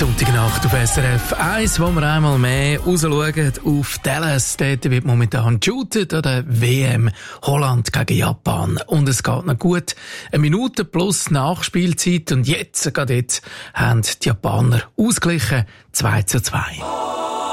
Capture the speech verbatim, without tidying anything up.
Sonntagnacht auf S R F eins, wo wir einmal mehr rausschauen auf Dallas. Dort wird momentan geshootet an der W M Holland gegen Japan. Und es geht noch gut. Eine Minute plus Nachspielzeit. Und jetzt, gerade jetzt, haben die Japaner ausgeglichen. zwei zu zwei.